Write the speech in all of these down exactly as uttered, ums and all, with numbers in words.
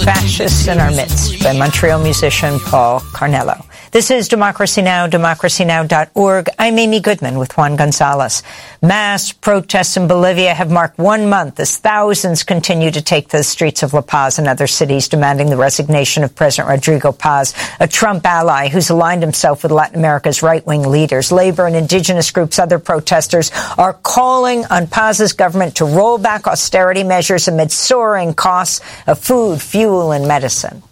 Fascists in Our Midst by Montreal musician Paul Carnello. This is Democracy Now!, democracy now dot org. I'm Amy Goodman with Juan Gonzalez. Mass protests in Bolivia have marked one month as thousands continue to take to the streets of La Paz and other cities demanding the resignation of President Rodrigo Paz, a Trump ally who's aligned himself with Latin America's right-wing leaders. Labor and indigenous groups, other protesters, are calling on Paz's government to roll back austerity measures amid soaring costs of food, fuel, and medicine.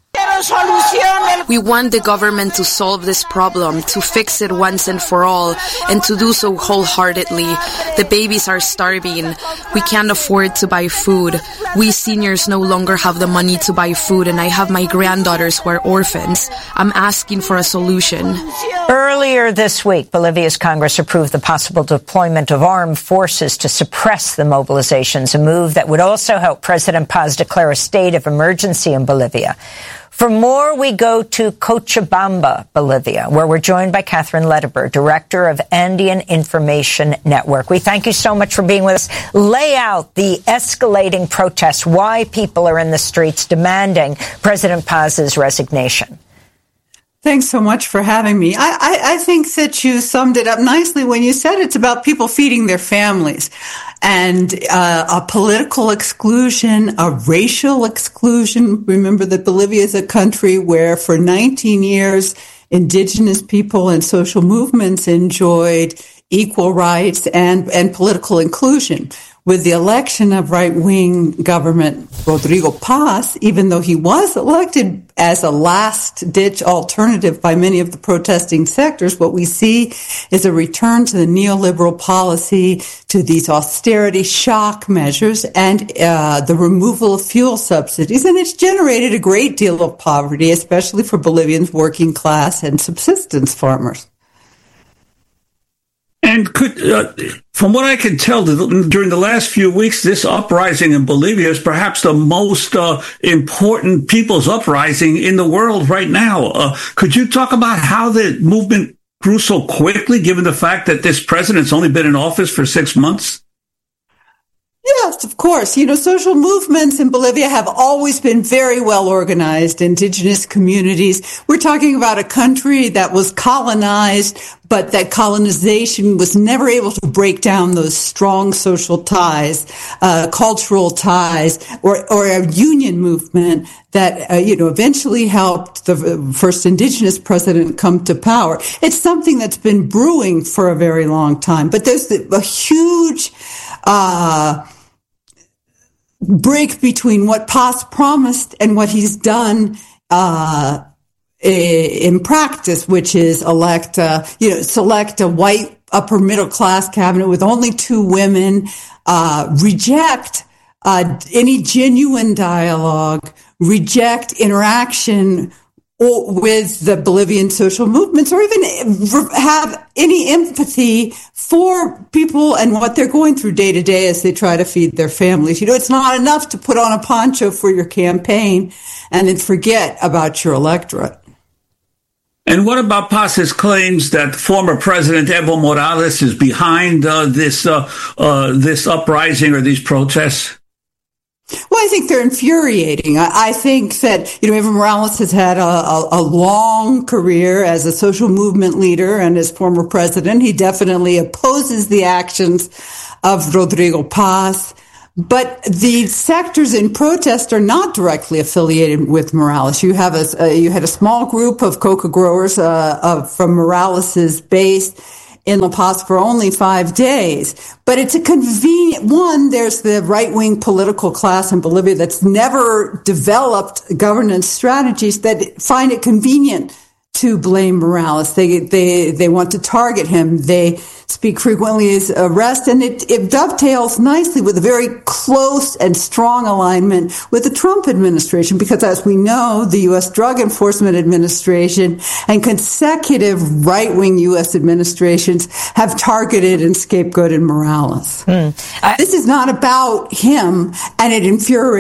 We want the government to solve this problem, to fix it once and for all, and to do so wholeheartedly. The babies are starving. We can't afford to buy food. We seniors no longer have the money to buy food, and I have my granddaughters who are orphans. I'm asking for a solution. Earlier this week, Bolivia's Congress approved the possible deployment of armed forces to suppress the mobilizations, a move that would also help President Paz declare a state of emergency in Bolivia. For more, we go to Cochabamba, Bolivia, where we're joined by Catherine Lederberg, director of Andean Information Network. We thank you so much for being with us. Lay out the escalating protests, why people are in the streets demanding President Paz's resignation. Thanks so much for having me. I, I, I think that you summed it up nicely when you said it's about people feeding their families and uh, a political exclusion, a racial exclusion. Remember that Bolivia is a country where for nineteen years, indigenous people and social movements enjoyed equal rights and, and political inclusion. With the election of right-wing government Rodrigo Paz, even though he was elected as a last-ditch alternative by many of the protesting sectors, what we see is a return to the neoliberal policy, to these austerity shock measures, and uh, the removal of fuel subsidies. And it's generated a great deal of poverty, especially for Bolivians working class and subsistence farmers. And could, uh, from what I can tell, during the last few weeks, this uprising in Bolivia is perhaps the most uh, important people's uprising in the world right now. Uh, could you talk about how the movement grew so quickly, given the fact that this president's only been in office for six months? Yes, of course. You know, social movements in Bolivia have always been very well organized, indigenous communities. We're talking about a country that was colonized, but that colonization was never able to break down those strong social ties, uh, cultural ties, or, or a union movement that, uh, you know, eventually helped the first indigenous president come to power. It's something that's been brewing for a very long time, but there's a huge, uh, break between what Paz promised and what he's done, uh, in practice, which is elect, uh, you know, select a white upper middle class cabinet with only two women, uh, reject, uh, any genuine dialogue, reject interaction with the Bolivian social movements, or even have any empathy for people and what they're going through day to day as they try to feed their families. You know, it's not enough to put on a poncho for your campaign and then forget about your electorate. And what about Paz's claims that former President Evo Morales is behind uh, this uh, uh, this uprising or these protests? Well, I think they're infuriating. I, I think that, you know, Evo Morales has had a, a, a long career as a social movement leader and as former president. He definitely opposes the actions of Rodrigo Paz. But the sectors in protest are not directly affiliated with Morales. You have a, uh, you had a small group of coca growers uh, uh, from Morales's base in La Paz for only five days. But it's a convenient one. There's the right-wing political class in Bolivia that's never developed governance strategies that find it convenient to blame Morales. They, they, they want to target him. They speak frequently as arrest, and it, it dovetails nicely with a very close and strong alignment with the Trump administration, because as we know, the U S Drug Enforcement Administration and consecutive right-wing U S administrations have targeted and scapegoated Morales. Mm. I- this is not about him, and it infuriates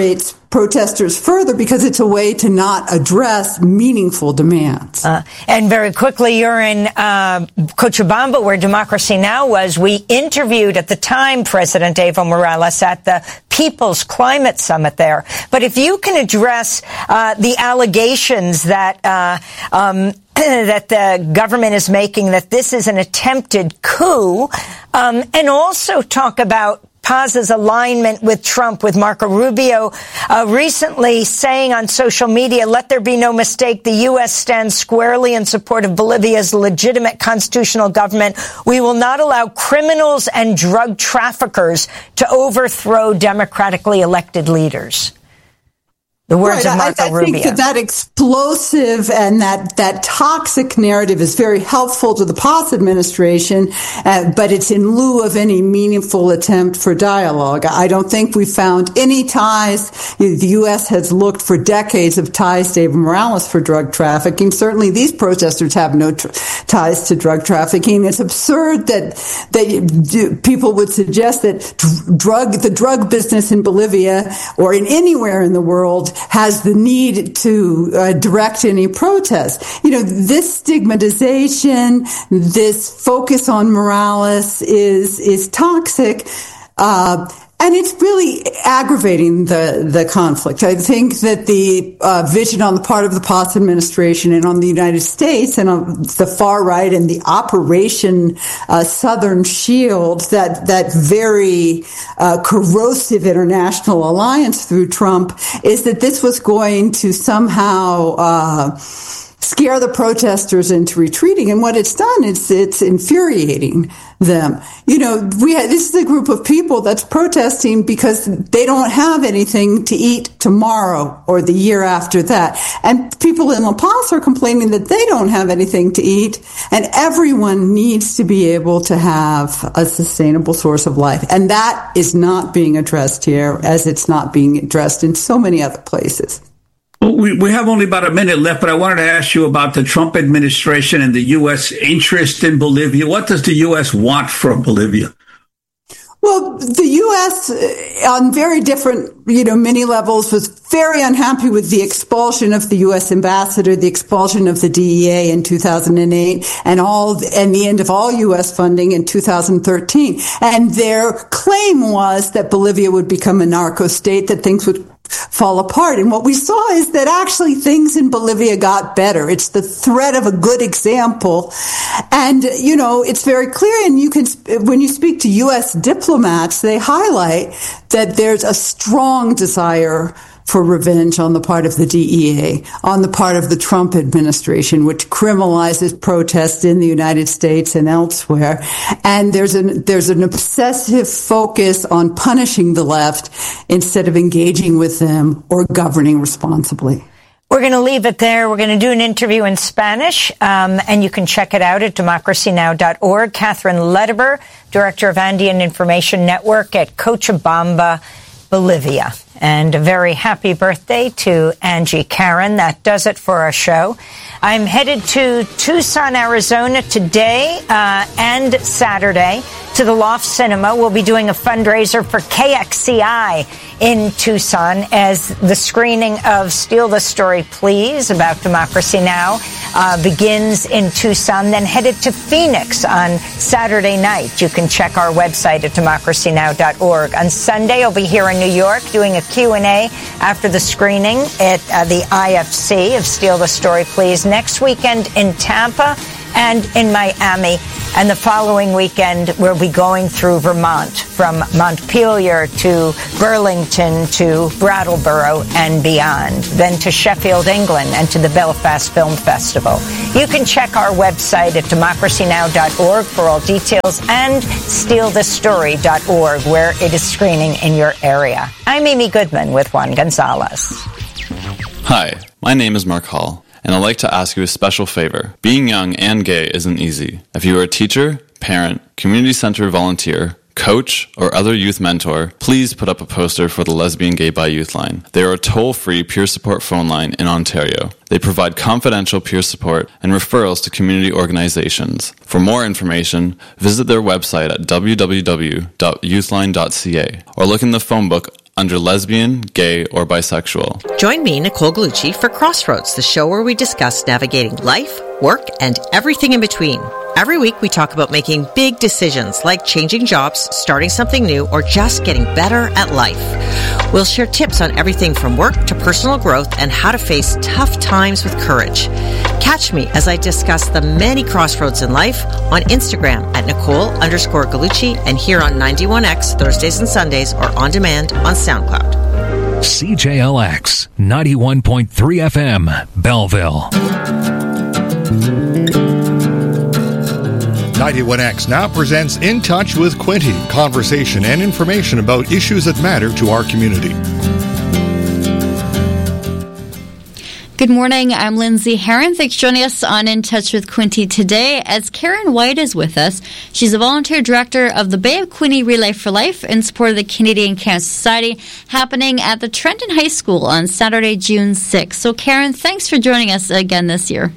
protesters further because it's a way to not address meaningful demands. Uh, and very quickly, you're in uh, Cochabamba, where Democracy Now! Was. We interviewed at the time President Evo Morales at the People's Climate Summit there. But if you can address uh, the allegations that uh, um, that the government is making, that this is an attempted coup, um, and also talk about Paz's alignment with Trump, with Marco Rubio uh, recently saying on social media, "Let there be no mistake, the U S stands squarely in support of Bolivia's legitimate constitutional government. We will not allow criminals and drug traffickers to overthrow democratically elected leaders." The words right. of Marco I, I Rubio. think that that explosive and that, that toxic narrative is very helpful to the Paz administration, uh, but it's in lieu of any meaningful attempt for dialogue. I don't think we found any ties. The U S has looked for decades of ties to Evo Morales for drug trafficking. Certainly these protesters have no tr- ties to drug trafficking. It's absurd that, that people would suggest that drug, the drug business in Bolivia or in anywhere in the world has the need to uh, direct any protest. You know, this stigmatization, this focus on Morales is is toxic. Uh, And it's really aggravating the, the conflict. I think that the uh, vision on the part of the Paz administration and on the United States and on the far right and the Operation uh, Southern Shield, that that very uh, corrosive international alliance through Trump, is that this was going to somehow uh scare the protesters into retreating. And what it's done is it's infuriating them. You know, we ha- this is a group of people that's protesting because they don't have anything to eat tomorrow or the year after that. And people in La Paz are complaining that they don't have anything to eat. And everyone needs to be able to have a sustainable source of life. And that is not being addressed here, as it's not being addressed in so many other places. We, we have only about a minute left, but I wanted to ask you about the Trump administration and the U S interest in Bolivia. What does the U S want from Bolivia? Well, the U S on very different, you know, many levels was very unhappy with the expulsion of the U S ambassador, the expulsion of the D E A in two thousand eight, and all, and the end of all U S funding in two thousand thirteen. And their claim was that Bolivia would become a narco state, that things would fall apart. And what we saw is that actually things in Bolivia got better. It's the threat of a good example. And, you know, it's very clear. And you can, when you speak to U S diplomats, they highlight that there's a strong desire for revenge on the part of the D E A, on the part of the Trump administration, which criminalizes protest in the United States and elsewhere. And there's an, there's an obsessive focus on punishing the left instead of engaging with them or governing responsibly. We're going to leave it there. We're going to do an interview in Spanish, um, and you can check it out at democracy now dot org. Catherine Lederber, Director of Andean Information Network at Cochabamba, Bolivia. And a very happy birthday to Angie Karen. That does it for our show. I'm headed to Tucson, Arizona today uh, and Saturday to the Loft Cinema. We'll be doing a fundraiser for K X C I in Tucson as the screening of Steal the Story, Please, about Democracy Now! Uh, begins in Tucson, then headed to Phoenix on Saturday night. You can check our website at democracy now dot org. On Sunday, I'll be here in New York doing a Q and A after the screening at uh, the I F C of Steal the Story, Please. Next weekend in Tampa and in Miami. And the following weekend, we'll be going through Vermont, from Montpelier to Burlington to Brattleboro and beyond, then to Sheffield, England, and to the Belfast Film Festival. You can check our website at democracy now dot org for all details, and steal the story dot org, where it is screening in your area. I'm Amy Goodman with Juan Gonzalez. Hi, my name is Mark Hall, and I'd like to ask you a special favor. Being young and gay isn't easy. If you are a teacher, parent, community center volunteer, coach, or other youth mentor, please put up a poster for the Lesbian Gay Bi Youth Line. They are a toll-free peer support phone line in Ontario. They provide confidential peer support and referrals to community organizations. For more information, visit their website at w w w dot youthline dot c a or look in the phone book under lesbian, gay, or bisexual. Join me, Nicole Gallucci, for Crossroads, the show where we discuss navigating life, work, and everything in between. Every week, we talk about making big decisions like changing jobs, starting something new, or just getting better at life. We'll share tips on everything from work to personal growth and how to face tough times with courage. Catch me as I discuss the many crossroads in life on Instagram at Nicole underscore Gallucci and here on ninety-one X Thursdays and Sundays or on demand on SoundCloud. C J L X ninety-one point three F M, Belleville. ninety-one X now presents In Touch with Quinte, conversation and information about issues that matter to our community. Good morning, I'm Lindsay Herron. Thanks for joining us on In Touch with Quinte today as Karen White is with us. She's a volunteer director of the Bay of Quinte Relay for Life in support of the Canadian Cancer Society, happening at the Trenton High School on Saturday, June sixth. So Karen, thanks for joining us again this year.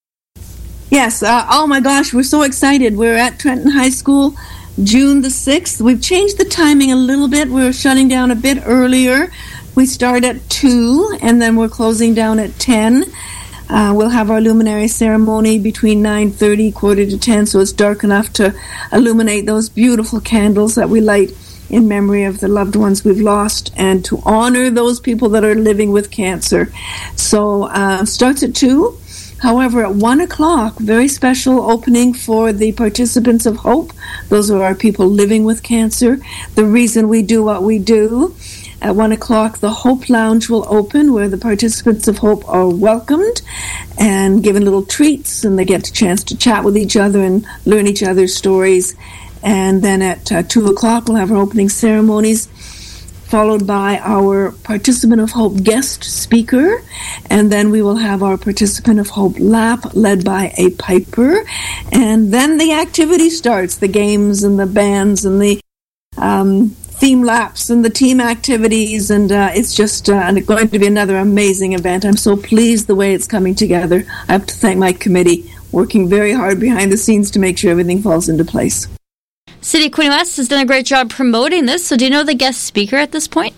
Yes, uh, oh my gosh, we're so excited. We're at Trenton High School, June the sixth. We've changed the timing a little bit. We're shutting down a bit earlier. We start at two, and then we're closing down at ten. Uh, we'll have our luminary ceremony between nine thirty, quarter to ten, so it's dark enough to illuminate those beautiful candles that we light in memory of the loved ones we've lost and to honor those people that are living with cancer. So uh, starts at two. However, at one o'clock, very special opening for the participants of Hope. Those are our people living with cancer. The reason we do what we do. At one o'clock, the Hope Lounge will open, where the participants of Hope are welcomed and given little treats, and they get a chance to chat with each other and learn each other's stories. And then at uh, two o'clock, we'll have our opening ceremonies, followed by our Participant of Hope guest speaker, and then we will have our Participant of Hope lap led by a piper, and then the activity starts, the games and the bands and the um, theme laps and the team activities, and uh, it's just uh, going to be another amazing event. I'm so pleased the way it's coming together. I have to thank my committee, working very hard behind the scenes to make sure everything falls into place. City of Quinte West has done a great job promoting this, so do you know the guest speaker at this point?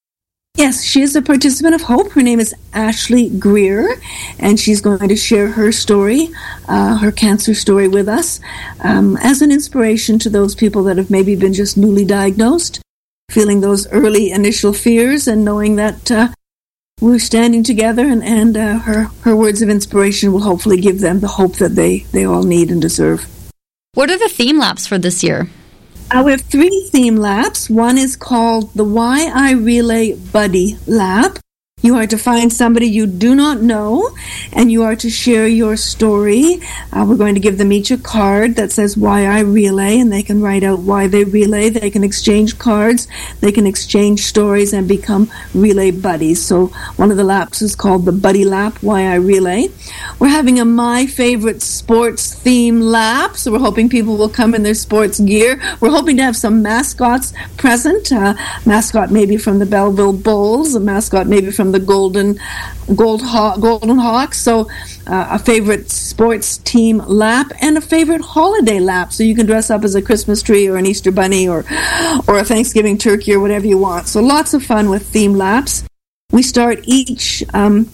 Yes, she is a participant of Hope. Her name is Ashley Greer, and she's going to share her story, uh, her cancer story with us, um, as an inspiration to those people that have maybe been just newly diagnosed, feeling those early initial fears and knowing that uh, we're standing together, and, and uh, her, her words of inspiration will hopefully give them the hope that they, they all need and deserve. What are the theme laps for this year? Uh, we have three theme laps. One is called the Why I Relay Buddy Lap. You are to find somebody you do not know, and you are to share your story. Uh, we're going to give them each a card that says Why I Relay, and they can write out why they relay. They can exchange cards, they can exchange stories, and become relay buddies. So one of the laps is called the Buddy Lap, Why I Relay. We're having a My Favorite Sports theme lap, so we're hoping people will come in their sports gear. We're hoping to have some mascots present. Uh, mascot maybe from the Belleville Bulls, a mascot maybe from the Golden Gold Haw- Golden Hawks. So uh, a favorite sports team lap and a favorite holiday lap. So you can dress up as a Christmas tree or an Easter bunny or or a Thanksgiving turkey or whatever you want. So lots of fun with theme laps. We start each um,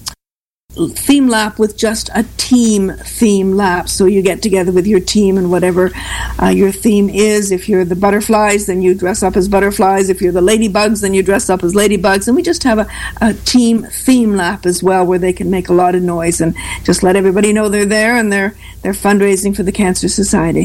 theme lap with just a team theme lap. So you get together with your team and whatever uh, your theme is. If you're the butterflies, then you dress up as butterflies. If you're the ladybugs, then you dress up as ladybugs. And we just have a, a team theme lap as well, where they can make a lot of noise and just let everybody know they're there and they're they're fundraising for the Cancer Society.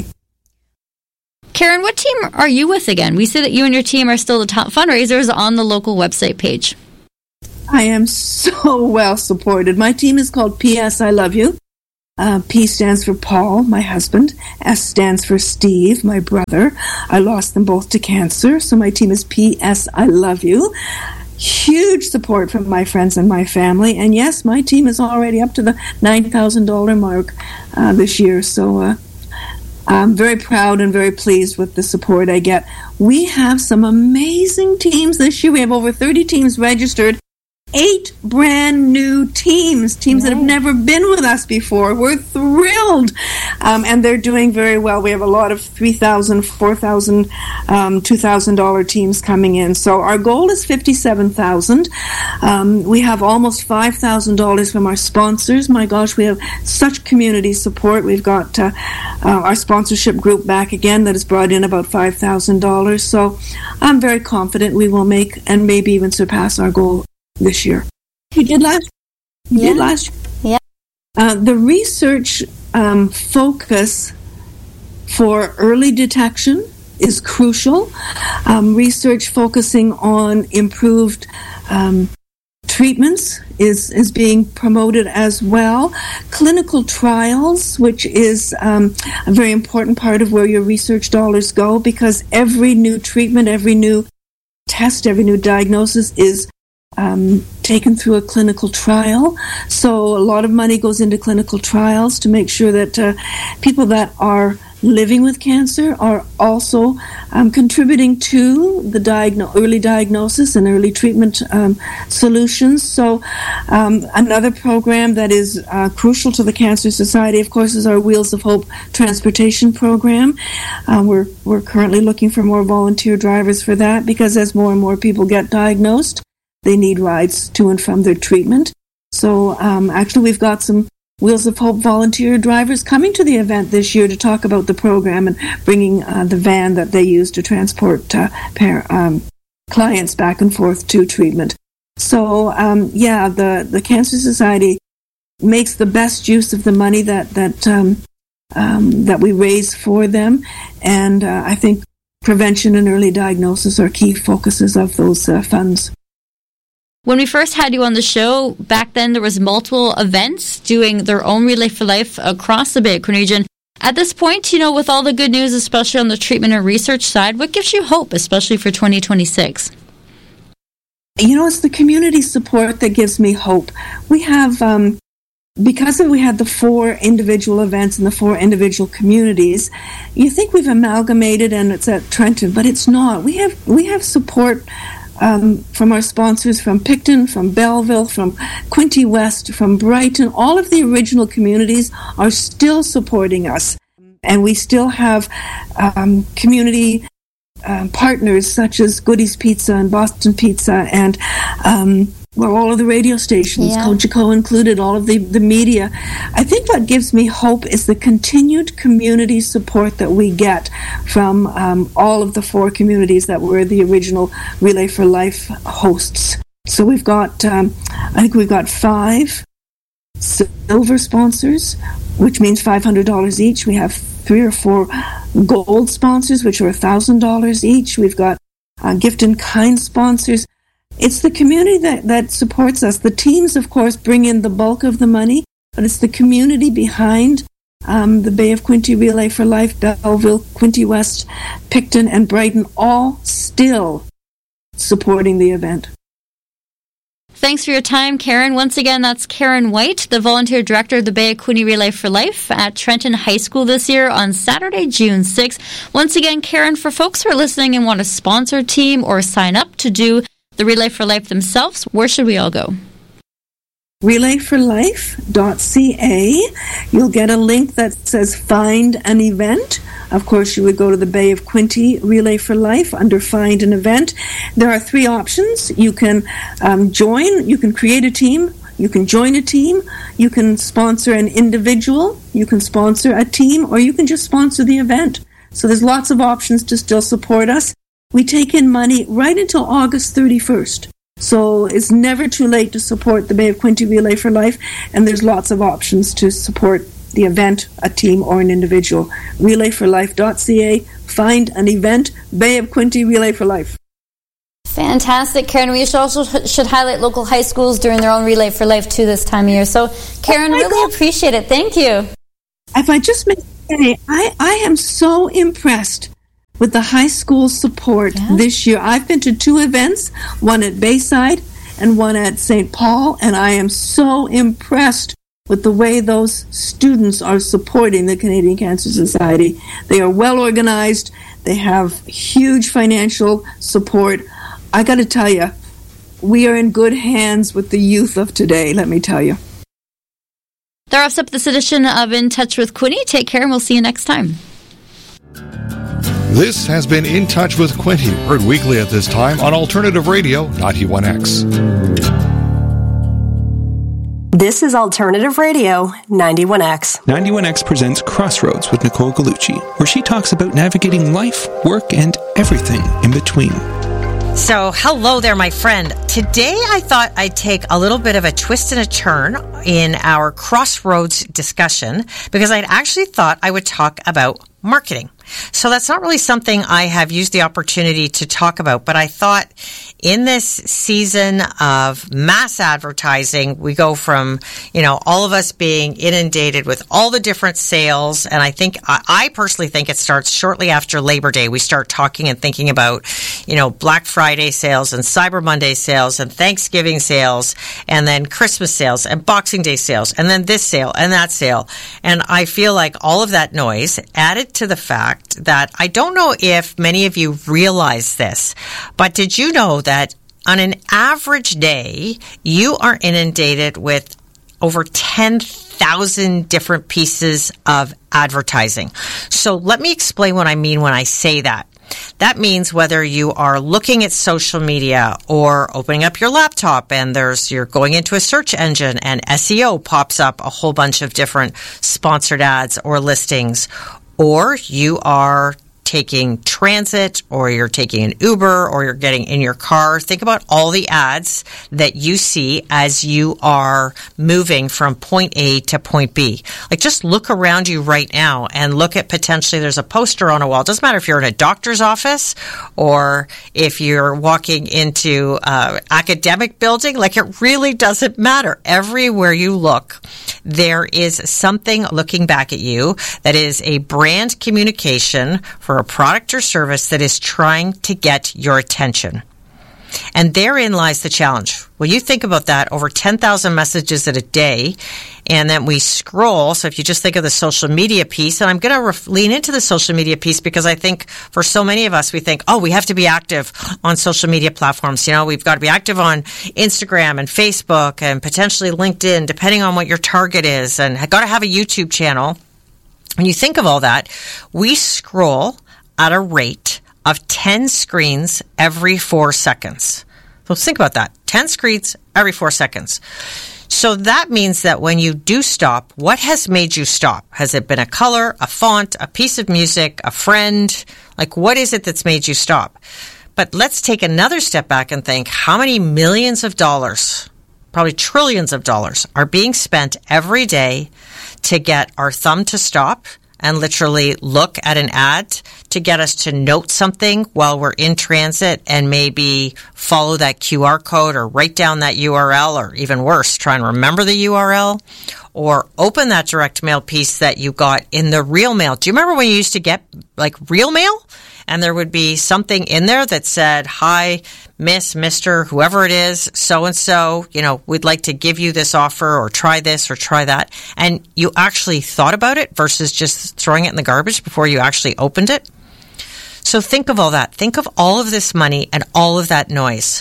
Karen, what team are you with again? We see that you and your team are still the top fundraisers on the local website page. I am so well supported. My team is called P S I Love You. Uh, P stands for Paul, my husband. S stands for Steve, my brother. I lost them both to cancer, so my team is P S I Love You. Huge support from my friends and my family. And yes, my team is already up to the nine thousand dollars mark uh, this year. So uh, I'm very proud and very pleased with the support I get. We have some amazing teams this year. We have over thirty teams registered. eight brand new teams, teams right. that have never been with us before. We're thrilled. Um, and they're doing very well. We have a lot of three thousand dollars, four thousand dollars, um, two thousand dollars teams coming in. So our goal is fifty-seven thousand dollars. Um, we have almost five thousand dollars from our sponsors. My gosh, we have such community support. We've got uh, uh, our sponsorship group back again that has brought in about five thousand dollars. So I'm very confident we will make and maybe even surpass our goal this year. You did last you yeah. did last year? Yeah. Uh, the research um, focus for early detection is crucial. Um, research focusing on improved um, treatments is, is being promoted as well. Clinical trials, which is um, a very important part of where your research dollars go, because every new treatment, every new test, every new diagnosis is Um, taken through a clinical trial. So a lot of money goes into clinical trials to make sure that uh, people that are living with cancer are also um, contributing to the diagno- early diagnosis and early treatment um, solutions. So um, another program that is uh, crucial to the Cancer Society, of course, is our Wheels of Hope transportation program. Uh, we're, we're currently looking for more volunteer drivers for that, because as more and more people get diagnosed, they need rides to and from their treatment. So um, actually we've got some Wheels of Hope volunteer drivers coming to the event this year to talk about the program and bringing uh, the van that they use to transport uh, par- um, clients back and forth to treatment. So um, yeah, the, the Cancer Society makes the best use of the money that that um, um, that we raise for them, and uh, I think prevention and early diagnosis are key focuses of those uh, funds. When we first had you on the show, back then there was multiple events doing their own Relay for Life across the Bay of Quinte region. At this point, you know, with all the good news, especially on the treatment and research side, what gives you hope, especially for twenty twenty-six? You know, it's the community support that gives me hope. We have, um, because we had the four individual events in the four individual communities, you think we've amalgamated and it's at Trenton, but it's not. We have we have support Um, from our sponsors from Picton, from Belleville, from Quinte West, from Brighton. All of the original communities are still supporting us. And we still have um, community um, partners such as Goody's Pizza and Boston Pizza and um, well, all of the radio stations, yeah. Cogeco included, all of the, the media. I think what gives me hope is the continued community support that we get from um, all of the four communities that were the original Relay for Life hosts. So we've got, um, I think we've got five silver sponsors, which means five hundred dollars each. We have three or four gold sponsors, which are one thousand dollars each. We've got uh, gift in kind sponsors. It's the community that, that supports us. The teams, of course, bring in the bulk of the money, but it's the community behind um, the Bay of Quinte Relay for Life, Belleville, Quinte West, Picton, and Brighton, all still supporting the event. Thanks for your time, Karen. Once again, that's Karen White, the volunteer director of the Bay of Quinte Relay for Life at Trenton High School this year on Saturday, June sixth. Once again, Karen, for folks who are listening and want to sponsor a team or sign up to do the Relay for Life themselves, where should we all go? relay for life dot c a. You'll get a link that says Find an Event. Of course, you would go to the Bay of Quinte Relay for Life under Find an Event. There are three options. You can um, join, you can create a team, you can join a team, you can sponsor an individual, you can sponsor a team, or you can just sponsor the event. So there's lots of options to still support us. We take in money right until August thirty-first. So it's never too late to support the Bay of Quinte Relay for Life, and there's lots of options to support the event, a team, or an individual. relay for life dot c a, Find an Event, Bay of Quinte Relay for Life. Fantastic, Karen. We should also should highlight local high schools doing their own Relay for Life too this time of year. So, Karen, oh really God. appreciate it. Thank you. If I just may say, I, I am so impressed with the high school support yeah. this year. I've been to two events, one at Bayside and one at Saint Paul, and I am so impressed with the way those students are supporting the Canadian Cancer Society. They are well organized. They have huge financial support. I got to tell you, we are in good hands with the youth of today, let me tell you. That wraps up this edition of In Touch with Quinny. Take care, and we'll see you next time. This has been In Touch with Quinty, heard weekly at this time on Alternative Radio ninety-one X. This is Alternative Radio ninety-one X. ninety-one X presents Crossroads with Nicole Gallucci, where she talks about navigating life, work, and everything in between. So, hello there, my friend. Today, I thought I'd take a little bit of a twist and a turn in our Crossroads discussion because I'd actually thought I would talk about marketing. So that's not really something I have used the opportunity to talk about, but I thought in this season of mass advertising, we go from, you know, all of us being inundated with all the different sales. And I think, I personally think it starts shortly after Labor Day. We start talking and thinking about, you know, Black Friday sales and Cyber Monday sales and Thanksgiving sales and then Christmas sales and Boxing Day sales and then this sale and that sale. And I feel like all of that noise added to the fact that I don't know if many of you realize this, but did you know that on an average day, you are inundated with over ten thousand different pieces of advertising? So let me explain what I mean when I say that. That means whether you are looking at social media or opening up your laptop and there's you're going into a search engine and S E O pops up a whole bunch of different sponsored ads or listings, or you are taking transit, or you're taking an Uber, or you're getting in your car. Think about all the ads that you see as you are moving from point A to point B. Like, just look around you right now and look at potentially there's a poster on a wall. It doesn't matter if you're in a doctor's office or if you're walking into an academic building. Like, it really doesn't matter. Everywhere you look, there is something looking back at you that is a brand communication for a product or service that is trying to get your attention. And therein lies the challenge. Well, you think about that, over ten thousand messages at a day, and then we scroll. So if you just think of the social media piece, and I'm going to ref- lean into the social media piece because I think for so many of us, we think, oh, we have to be active on social media platforms. You know, we've got to be active on Instagram and Facebook and potentially LinkedIn, depending on what your target is, and got to have a YouTube channel. When you think of all that, we scroll at a rate of ten screens every four seconds. So think about that. ten screens every four seconds. So that means that when you do stop, what has made you stop? Has it been a color, a font, a piece of music, a friend? Like, what is it that's made you stop? But let's take another step back and think, how many millions of dollars, probably trillions of dollars, are being spent every day to get our thumb to stop and literally look at an ad to get us to note something while we're in transit and maybe follow that Q R code or write down that U R L, or even worse, try and remember the U R L, or open that direct mail piece that you got in the real mail. Do you remember when you used to get like real mail? And there would be something in there that said, hi, Miss, Mister, whoever it is, so-and-so, you know, we'd like to give you this offer or try this or try that. And you actually thought about it versus just throwing it in the garbage before you actually opened it. So think of all that. Think of all of this money and all of that noise.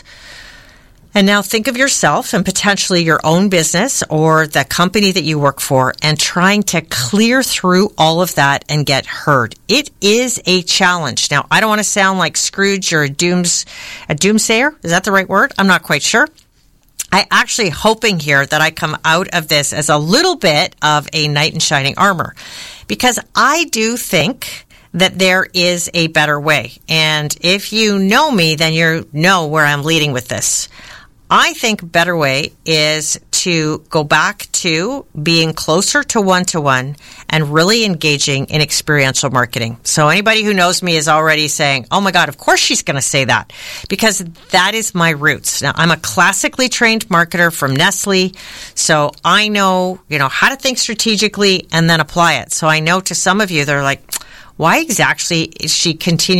And now think of yourself and potentially your own business or the company that you work for and trying to clear through all of that and get heard. It is a challenge. Now, I don't want to sound like Scrooge or a, dooms, a doomsayer. Is that the right word? I'm not quite sure. I actually hoping here that I come out of this as a little bit of a knight in shining armor, because I do think that there is a better way. And if you know me, then you know where I'm leading with this. I think a better way is to go back to being closer to one-to-one and really engaging in experiential marketing. So anybody who knows me is already saying, oh my God, of course she's going to say that, because that is my roots. Now, I'm a classically trained marketer from Nestle, so I know, you know, how to think strategically and then apply it. So I know to some of you, they're like, why exactly is she continuing